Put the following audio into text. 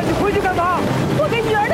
你回去干嘛？ 我给女儿